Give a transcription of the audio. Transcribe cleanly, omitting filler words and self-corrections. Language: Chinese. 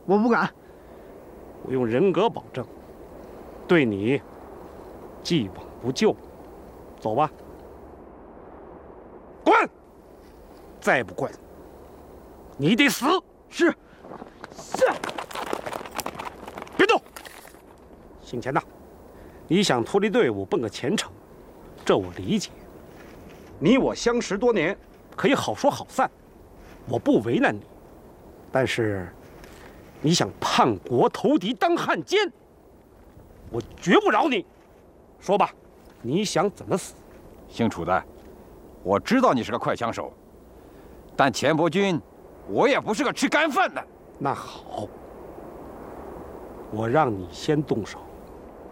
我不敢。 我用人格保证，对你既往不咎。走吧。滚！再不滚，你得死。 是。 别动。姓钱的，你想脱离队伍奔个前程，这我理解。你我相识多年，可以好说好散，我不为难你。但是，你想叛国投敌当汉奸，我绝不饶你。说吧，你想怎么死？ 姓楚的，我知道你是个快枪手，但钱伯钧，我也不是个吃干饭的。 那好，我让你先动手。